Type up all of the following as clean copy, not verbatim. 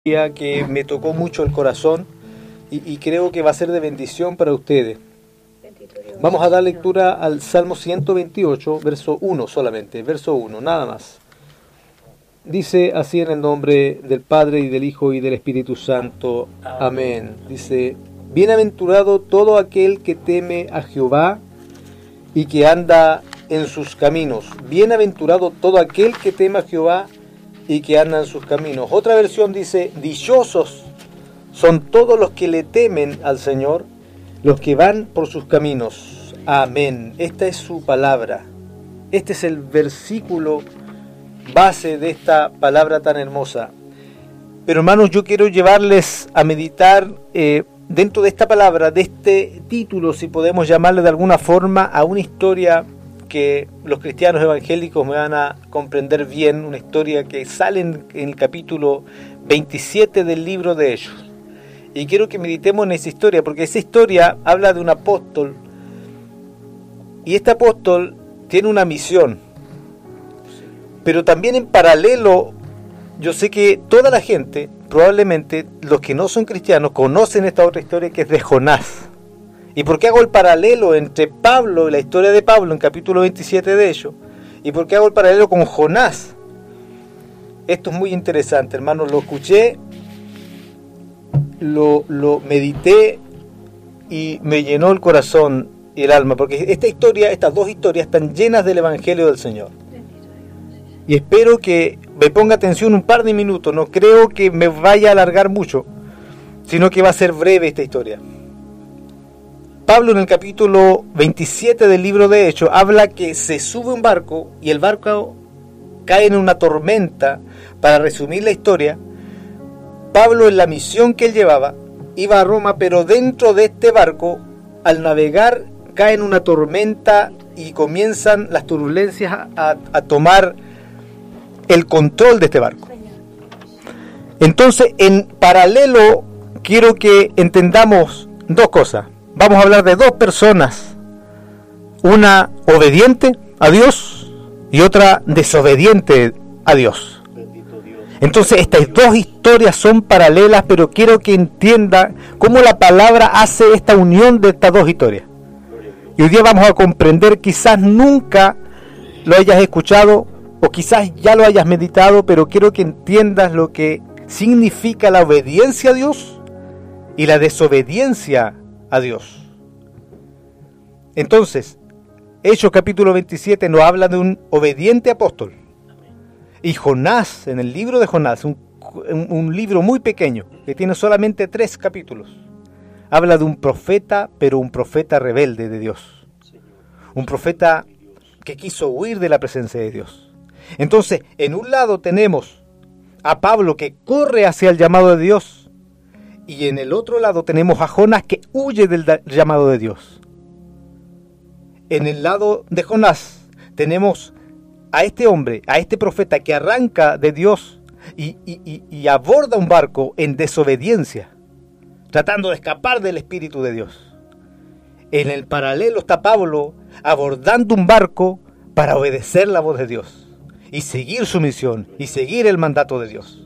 que me tocó mucho el corazón y creo que va a ser de bendición para ustedes. Vamos a dar lectura al Salmo 128, verso 1 solamente, verso 1, nada más. Dice así en el nombre del Padre y del Hijo y del Espíritu Santo. Amén. Dice: bienaventurado todo aquel que teme a Jehová y que anda en sus caminos. Bienaventurado todo aquel que teme a Jehová y que anda en sus caminos. Otra versión dice: dichosos son todos los que le temen al Señor, los que van por sus caminos. Amén. Esta es su palabra. Este es el versículo base de esta palabra tan hermosa. Pero hermanos, yo quiero llevarles a meditar dentro de esta palabra, de este título, si podemos llamarle de alguna forma, a una historia que los cristianos evangélicos me van a comprender bien, una historia que sale en el capítulo 27 del libro de Hechos. Y quiero que meditemos en esa historia, porque esa historia habla de un apóstol, y este apóstol tiene una misión. Pero también en paralelo, yo sé que toda la gente, probablemente los que no son cristianos, conocen esta otra historia que es de Jonás. ¿Y por qué hago el paralelo entre Pablo y la historia de Pablo en capítulo 27 de ellos? ¿Y por qué hago el paralelo con Jonás? Esto es muy interesante, hermanos. Lo escuché, lo medité y me llenó el corazón y el alma, porque estas dos historias están llenas del Evangelio del Señor. Y espero que me ponga atención un par de minutos. No creo que me vaya a alargar mucho, sino que va a ser breve esta historia. Pablo en el capítulo 27 del libro de Hechos habla que se sube un barco y el barco cae en una tormenta. Para resumir la historia, Pablo, en la misión que él llevaba, iba a Roma, pero dentro de este barco, al navegar, cae en una tormenta y comienzan las turbulencias a tomar el control de este barco. Entonces, en paralelo, quiero que entendamos dos cosas. Vamos a hablar de dos personas, una obediente a Dios y otra desobediente a Dios. Entonces estas dos historias son paralelas, pero quiero que entienda cómo la palabra hace esta unión de estas dos historias. Y hoy día vamos a comprender, quizás nunca lo hayas escuchado o quizás ya lo hayas meditado, pero quiero que entiendas lo que significa la obediencia a Dios y la desobediencia a Dios. Entonces, Hechos capítulo 27 nos habla de un obediente apóstol. Y Jonás, en el libro de Jonás, un libro muy pequeño, que tiene solamente 3 capítulos, habla de un profeta, pero un profeta rebelde de Dios. Un profeta que quiso huir de la presencia de Dios. Entonces, en un lado tenemos a Pablo que corre hacia el llamado de Dios, y en el otro lado tenemos a Jonás que huye del llamado de Dios. En el lado de Jonás tenemos a este hombre, a este profeta que arranca de Dios y aborda un barco en desobediencia, tratando de escapar del Espíritu de Dios. En el paralelo está Pablo abordando un barco para obedecer la voz de Dios y seguir su misión y seguir el mandato de Dios.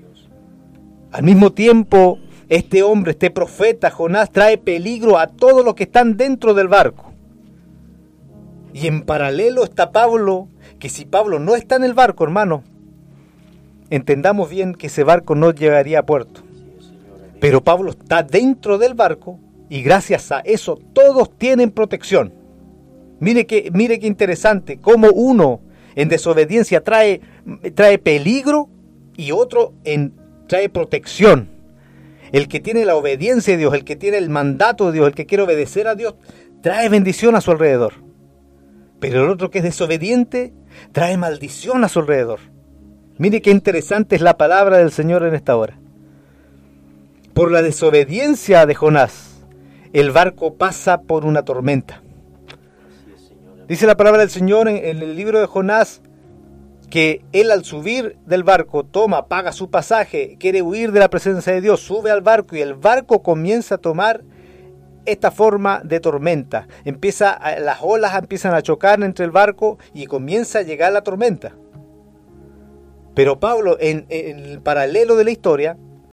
Al mismo tiempo, este hombre, este profeta Jonás, trae peligro a todos los que están dentro del barco. Y en paralelo está Pablo, que si Pablo no está en el barco, hermano, entendamos bien que ese barco no llegaría a puerto. Pero Pablo está dentro del barco y gracias a eso todos tienen protección. Mire qué interesante, cómo uno en desobediencia trae peligro y otro trae protección. El que tiene la obediencia de Dios, el que tiene el mandato de Dios, el que quiere obedecer a Dios, trae bendición a su alrededor. Pero el otro que es desobediente, trae maldición a su alrededor. Mire qué interesante es la palabra del Señor en esta hora. Por la desobediencia de Jonás, el barco pasa por una tormenta. Dice la palabra del Señor en el libro de Jonás, que él al subir del barco paga su pasaje, quiere huir de la presencia de Dios, sube al barco y el barco comienza a tomar esta forma de tormenta. Las olas empiezan a chocar entre el barco y comienza a llegar la tormenta. Pero Pablo, en el paralelo de la historia,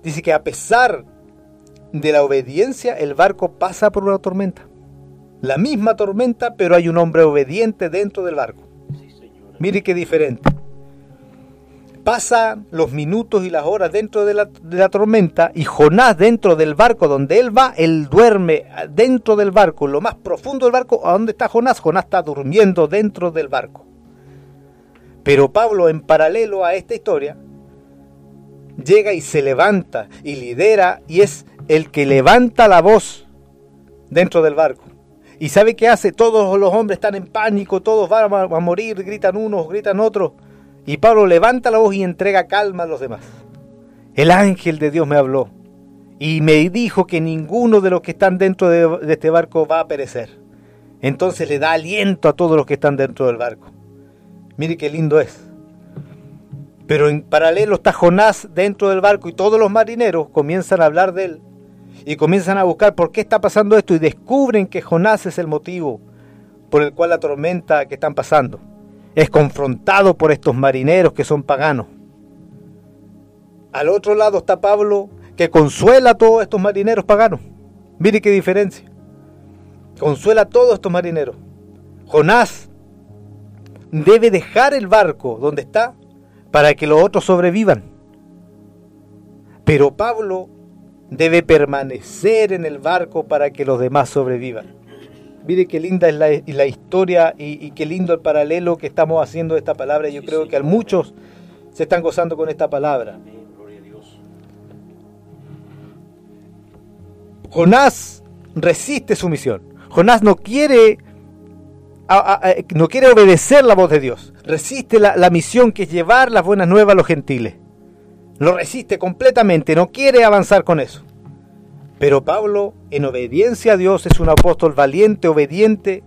Dice que a pesar de la obediencia, el barco pasa por una tormenta. La misma tormenta, pero hay un hombre obediente dentro del barco. Mire qué diferente. Pasa los minutos y las horas dentro de la tormenta, y Jonás dentro del barco donde él va, él duerme dentro del barco, lo más profundo del barco. ¿A dónde está Jonás? Jonás está durmiendo dentro del barco. Pero Pablo, en paralelo a esta historia, llega y se levanta y lidera, y es el que levanta la voz dentro del barco. ¿Y sabe qué hace? Todos los hombres están en pánico, todos van a morir, gritan unos, gritan otros. Y Pablo levanta la voz y entrega calma a los demás. El ángel de Dios me habló y me dijo que ninguno de los que están dentro de este barco va a perecer. Entonces le da aliento a todos los que están dentro del barco. Mire qué lindo es. Pero en paralelo está Jonás dentro del barco, y todos los marineros comienzan a hablar de él y comienzan a buscar por qué está pasando esto, y descubren que Jonás es el motivo por el cual la tormenta que están pasando. Es confrontado por estos marineros que son paganos. Al otro lado está Pablo, que consuela a todos estos marineros paganos. Mire qué diferencia. Consuela a todos estos marineros. Jonás debe dejar el barco donde está para que los otros sobrevivan. Pero Pablo debe permanecer en el barco para que los demás sobrevivan. Mire qué linda es la historia, y qué lindo el paralelo que estamos haciendo de esta palabra. Yo creo que a muchos se están gozando con esta palabra. Jonás resiste su misión. Jonás no quiere obedecer la voz de Dios. Resiste la misión, que es llevar las buenas nuevas a los gentiles. Lo resiste completamente, no quiere avanzar con eso. Pero Pablo, en obediencia a Dios, es un apóstol valiente, obediente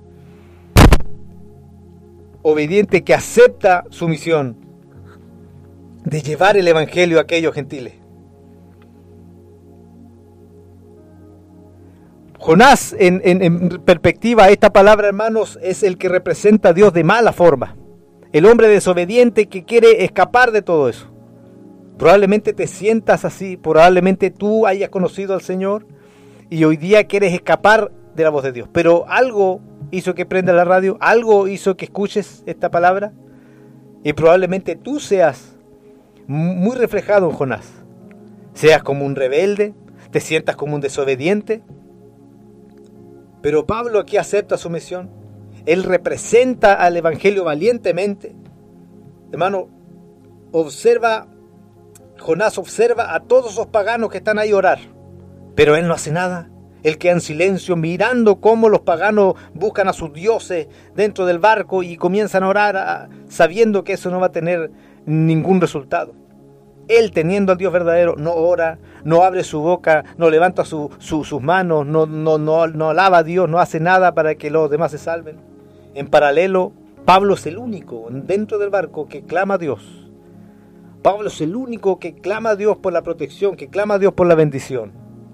que acepta su misión de llevar el evangelio a aquellos gentiles. Jonás, en perspectiva, esta palabra, hermanos, es el que representa a Dios de mala forma. El hombre desobediente que quiere escapar de todo eso. Probablemente te sientas así, probablemente tú hayas conocido al Señor y hoy día quieres escapar de la voz de Dios. Pero algo hizo que prenda la radio, algo hizo que escuches esta palabra, y probablemente tú seas muy reflejado en Jonás. Seas como un rebelde, te sientas como un desobediente. Pero Pablo aquí acepta su misión. Él representa al evangelio valientemente. Hermano, Jonás observa a todos esos paganos que están ahí a orar, pero él no hace nada. Él queda en silencio mirando cómo los paganos buscan a sus dioses dentro del barco y comienzan a orar sabiendo que eso no va a tener ningún resultado. Él, teniendo al Dios verdadero, no ora, no abre su boca, no levanta sus manos, no alaba a Dios, no hace nada para que los demás se salven. En paralelo, Pablo es el único dentro del barco que clama a Dios. Pablo es el único que clama a Dios por la protección, que clama a Dios por la bendición.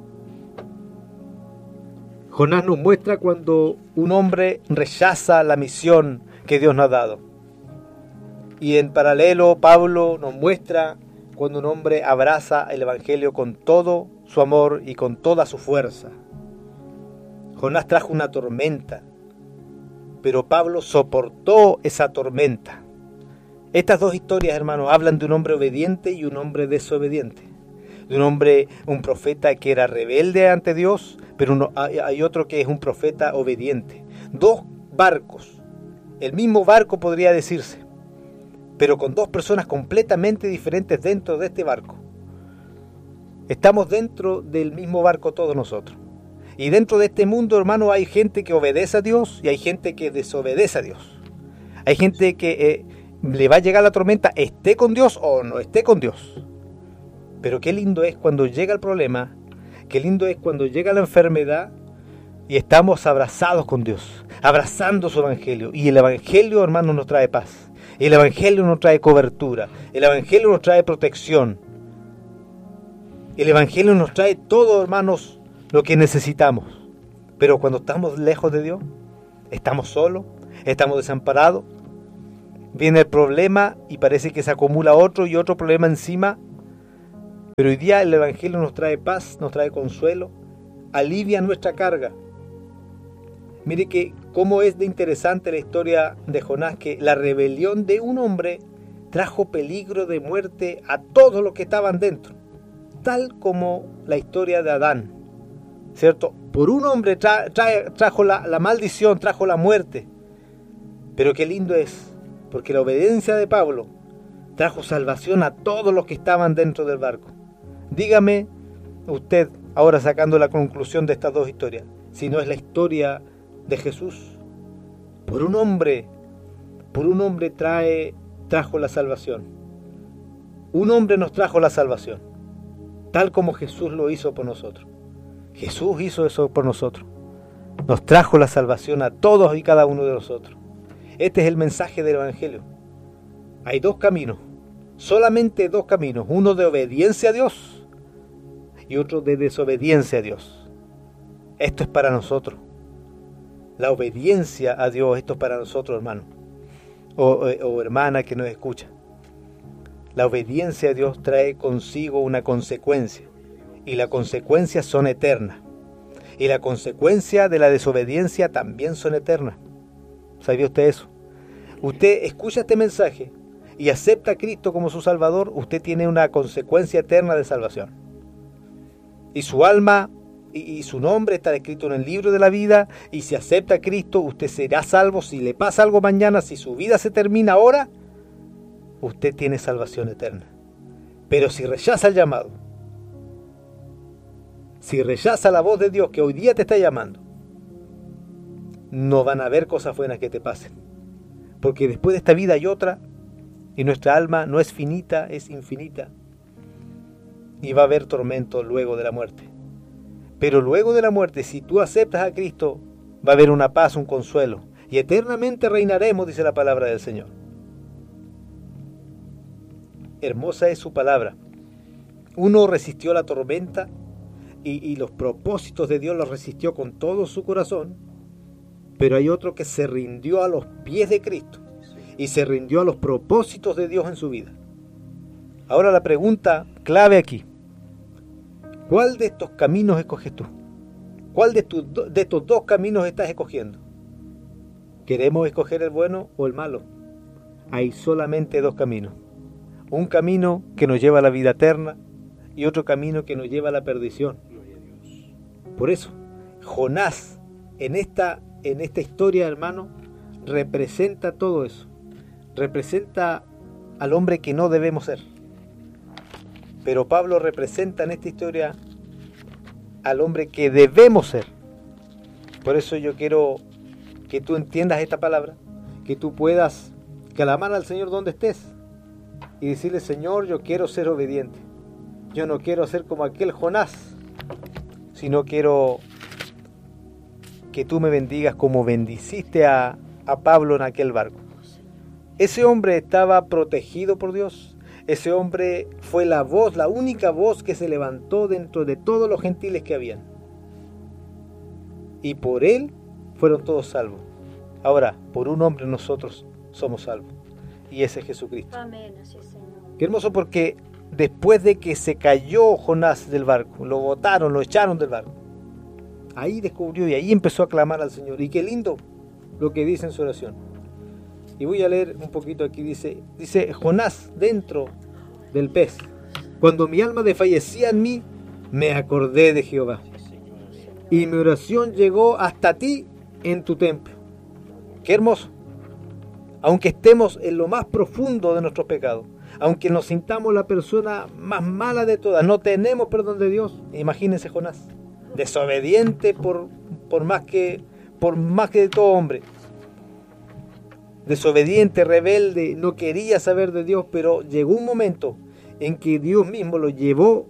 Jonás nos muestra cuando un hombre rechaza la misión que Dios nos ha dado. Y en paralelo, Pablo nos muestra cuando un hombre abraza el evangelio con todo su amor y con toda su fuerza. Jonás trajo una tormenta, pero Pablo soportó esa tormenta. Estas dos historias, hermanos, hablan de un hombre obediente y un hombre desobediente. De un hombre, un profeta que era rebelde ante Dios, pero hay otro que es un profeta obediente. Dos barcos, el mismo barco podría decirse, pero con dos personas completamente diferentes dentro de este barco. Estamos dentro del mismo barco todos nosotros. Y dentro de este mundo, hermano, hay gente que obedece a Dios y hay gente que desobedece a Dios. Hay gente que le va a llegar la tormenta, esté con Dios o no esté con Dios. Pero qué lindo es cuando llega el problema, qué lindo es cuando llega la enfermedad y estamos abrazados con Dios, abrazando su evangelio. Y el evangelio, hermano, nos trae paz. El evangelio nos trae cobertura. El evangelio nos trae protección. El evangelio nos trae todo, hermanos, lo que necesitamos. Pero cuando estamos lejos de Dios, estamos solos, estamos desamparados, viene el problema y parece que se acumula otro y otro problema encima, Pero hoy día el Evangelio nos trae paz, nos trae consuelo, alivia nuestra carga. Mire que cómo es de interesante la historia de Jonás, que la rebelión de un hombre trajo peligro de muerte a todos los que estaban dentro, tal como la historia de Adán, ¿cierto? Por un hombre trajo la maldición, trajo la muerte. Pero qué lindo es, porque la obediencia de Pablo trajo salvación a todos los que estaban dentro del barco. Dígame usted, ahora sacando la conclusión de estas dos historias, si no es la historia de Jesús. Por un hombre trajo la salvación. Un hombre nos trajo la salvación, tal como Jesús lo hizo por nosotros. Jesús hizo eso por nosotros. Nos trajo la salvación a todos y cada uno de nosotros. Este es el mensaje del Evangelio. Hay dos caminos, solamente dos caminos, uno de obediencia a Dios y otro de desobediencia a Dios. Esto es para nosotros. La obediencia a Dios, esto es para nosotros, hermano o hermana que nos escucha. La obediencia a Dios trae consigo una consecuencia, y las consecuencias son eternas. Y la consecuencia de la desobediencia también son eternas. ¿Sabía usted eso? Usted escucha este mensaje y acepta a Cristo como su Salvador, usted tiene una consecuencia eterna de salvación. Y su alma y su nombre está escrito en el libro de la vida, y si acepta a Cristo, usted será salvo. Si le pasa algo mañana, si su vida se termina ahora, usted tiene salvación eterna. Pero si rechaza el llamado, si rechaza la voz de Dios que hoy día te está llamando, no van a haber cosas buenas que te pasen. Porque después de esta vida hay otra, y nuestra alma no es finita, es infinita. Y va a haber tormento luego de la muerte. Pero luego de la muerte, si tú aceptas a Cristo, va a haber una paz, un consuelo. Y eternamente reinaremos, dice la palabra del Señor. Hermosa es su palabra. Uno resistió la tormenta y los propósitos de Dios los resistió con todo su corazón. Pero hay otro que se rindió a los pies de Cristo y se rindió a los propósitos de Dios en su vida. Ahora la pregunta clave aquí: ¿cuál de estos caminos escoges tú? ¿Cuál de estos dos caminos estás escogiendo? ¿Queremos escoger el bueno o el malo? Hay solamente dos caminos. Un camino que nos lleva a la vida eterna y otro camino que nos lleva a la perdición. Por eso, Jonás, en esta historia, hermano, representa todo eso. Representa al hombre que no debemos ser. Pero Pablo representa en esta historia al hombre que debemos ser. Por eso yo quiero que tú entiendas esta palabra, que tú puedas clamar al Señor donde estés y decirle: Señor, yo quiero ser obediente. Yo no quiero ser como aquel Jonás, sino quiero que tú me bendigas como bendiciste a Pablo en aquel barco. Ese hombre estaba protegido por Dios. Ese hombre fue la voz, la única voz que se levantó dentro de todos los gentiles que habían. Y por él fueron todos salvos. Ahora, por un hombre nosotros somos salvos. Y ese es Jesucristo. Amén, así es, Señor. Qué hermoso, porque después de que se cayó Jonás del barco, lo botaron, lo echaron del barco, ahí descubrió y ahí empezó a clamar al Señor. Y qué lindo lo que dice en su oración. Y voy a leer un poquito aquí. Dice Jonás dentro del pez: cuando mi alma desfallecía en mí, me acordé de Jehová, y mi oración llegó hasta ti en tu templo. Qué hermoso. Aunque estemos en lo más profundo de nuestros pecados, aunque nos sintamos la persona más mala de todas, no tenemos perdón de Dios. Imagínense Jonás, desobediente por más que de todo hombre, desobediente, rebelde, no quería saber de Dios, pero llegó un momento en que Dios mismo lo llevó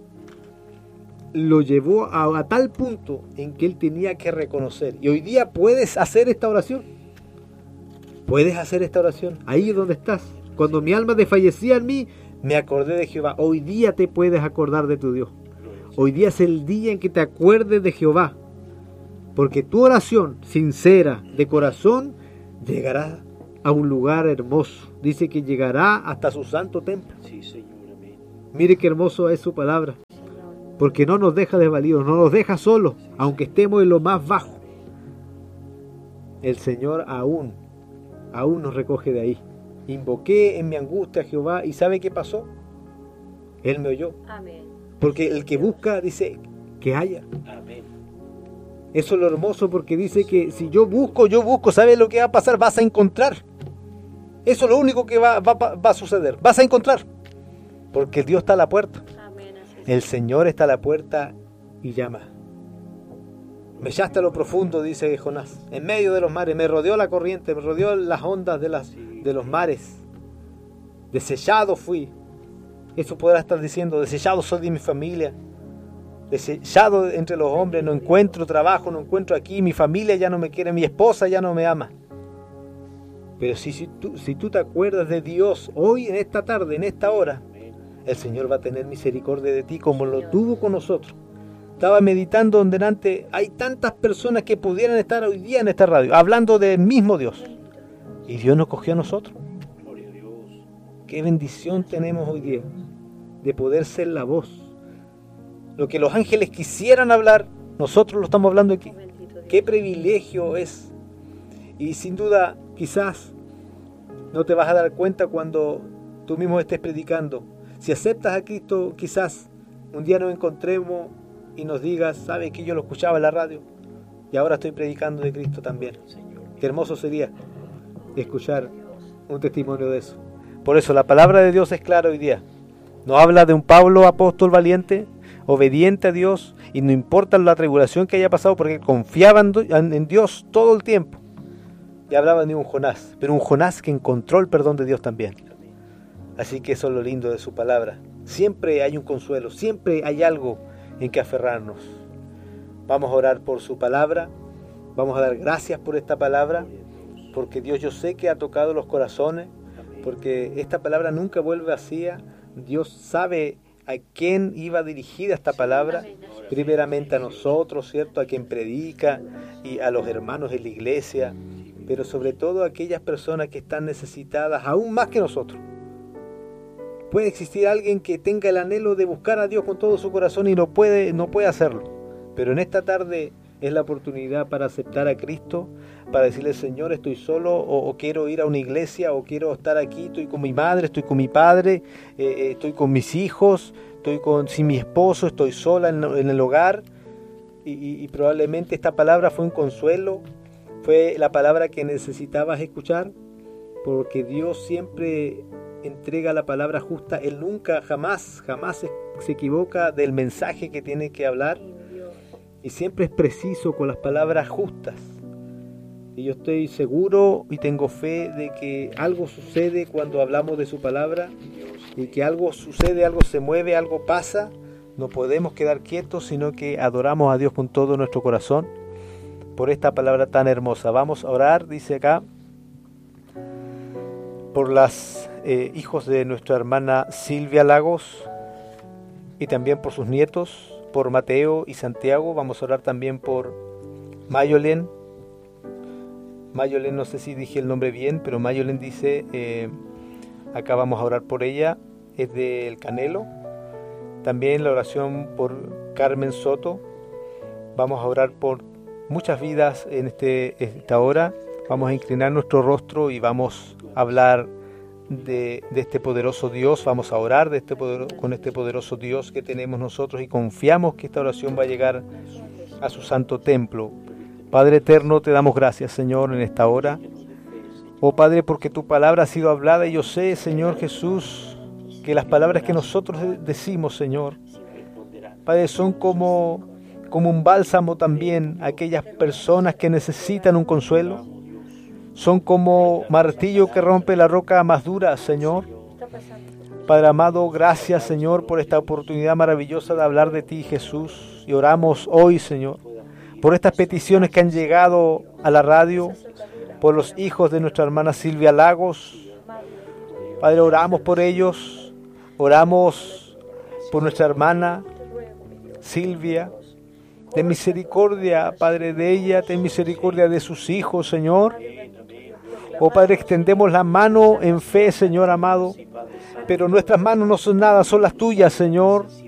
a tal punto en que él tenía que reconocer. Y hoy día puedes hacer esta oración. Puedes hacer esta oración ahí donde estás. Cuando mi alma desfallecía en mí, me acordé de Jehová. Hoy día te puedes acordar de tu Dios. Hoy día es el día en que te acuerdes de Jehová. Porque tu oración sincera, de corazón, llegará a un lugar hermoso. Dice que llegará hasta su santo templo. Sí, Señor, amén. Mire qué hermoso es su palabra, porque no nos deja desvalidos, no nos deja solos, aunque estemos en lo más bajo. El Señor aún nos recoge de ahí. Invoqué en mi angustia a Jehová, ¿y sabe qué pasó? Él me oyó. Amén. Porque el que busca dice que haya. Amén. Eso es lo hermoso, porque dice que si yo busco, ¿sabe lo que va a pasar? Vas a encontrar. Eso es lo único que va a suceder. Vas a encontrar. Porque Dios está a la puerta. Amén. El Señor está a la puerta y llama. Me echaste a lo profundo, dice Jonás, en medio de los mares. Me rodeó la corriente, me rodeó las ondas de los mares. Desechado fui. Eso podrá estar diciendo, desechado soy de mi familia. Desechado entre los hombres, no encuentro trabajo, no encuentro aquí, mi familia ya no me quiere, mi esposa ya no me ama. Pero si tú te acuerdas de Dios hoy, en esta tarde, en esta hora, el Señor va a tener misericordia de ti como lo tuvo con nosotros. Estaba meditando donde delante, hay tantas personas que pudieran estar hoy día en esta radio, hablando del mismo Dios. Y Dios nos cogió a nosotros. Qué bendición tenemos hoy día de poder ser la voz. Lo que los ángeles quisieran hablar, nosotros lo estamos hablando aquí. Qué privilegio es. Y sin duda, quizás no te vas a dar cuenta cuando tú mismo estés predicando. Si aceptas a Cristo, quizás un día nos encontremos y nos digas, ¿sabes que yo lo escuchaba en la radio? Y ahora estoy predicando de Cristo también. Qué hermoso sería escuchar un testimonio de eso. Por eso la palabra de Dios es clara hoy día. Nos habla de un Pablo apóstol valiente, obediente a Dios, y no importa la tribulación que haya pasado, porque confiaba en Dios todo el tiempo. Y hablaba de un Jonás, pero un Jonás que encontró el perdón de Dios también. Así que eso es lo lindo de su palabra. Siempre hay un consuelo, siempre hay algo en que aferrarnos. Vamos a orar por su palabra, vamos a dar gracias por esta palabra, porque Dios, yo sé que ha tocado los corazones, porque esta palabra nunca vuelve vacía. Dios sabe a quién iba dirigida esta palabra, primeramente a nosotros, ¿cierto? A quien predica y a los hermanos en la iglesia, pero sobre todo a aquellas personas que están necesitadas aún más que nosotros. Puede existir alguien que tenga el anhelo de buscar a Dios con todo su corazón y no puede hacerlo, pero en esta tarde es la oportunidad para aceptar a Cristo, para decirle, Señor, estoy solo, o quiero ir a una iglesia, o quiero estar aquí, estoy con mi madre, estoy con mi padre, estoy con mis hijos, sin mi esposo, estoy sola en el hogar, y probablemente esta palabra fue un consuelo, fue la palabra que necesitabas escuchar, porque Dios siempre entrega la palabra justa. Él nunca, jamás se equivoca del mensaje que tiene que hablar, y siempre es preciso con las palabras justas. Y yo estoy seguro y tengo fe de que algo sucede cuando hablamos de su palabra, y que algo sucede, algo se mueve, algo pasa. No podemos quedar quietos, sino que adoramos a Dios con todo nuestro corazón por esta palabra tan hermosa. Vamos a orar, dice acá, por los hijos de nuestra hermana Silvia Lagos, y también por sus nietos, por Mateo y Santiago. Vamos a orar también por Mayolen. Mayolen, no sé si dije el nombre bien, pero Mayolen dice, acá vamos a orar por ella, es del Canelo. También la oración por Carmen Soto. Vamos a orar por muchas vidas en esta hora. Vamos a inclinar nuestro rostro y vamos a hablar de este poderoso Dios. Vamos a orar con este poderoso Dios que tenemos nosotros, y confiamos que esta oración va a llegar a su santo templo. Padre eterno, te damos gracias, Señor, en esta hora. Oh Padre, porque tu palabra ha sido hablada, y yo sé, Señor Jesús, que las palabras que nosotros decimos, Señor, Padre, son como un bálsamo también a aquellas personas que necesitan un consuelo. Son como martillo que rompe la roca más dura, Señor. Padre amado, gracias, Señor, por esta oportunidad maravillosa de hablar de ti, Jesús. Y oramos hoy, Señor, por estas peticiones que han llegado a la radio, por los hijos de nuestra hermana Silvia Lagos. Padre, oramos por ellos, oramos por nuestra hermana Silvia. Ten misericordia, Padre, de ella, ten misericordia de sus hijos, Señor. Oh Padre, extendemos la mano en fe, Señor amado, Pero nuestras manos no son nada, son las tuyas, Señor.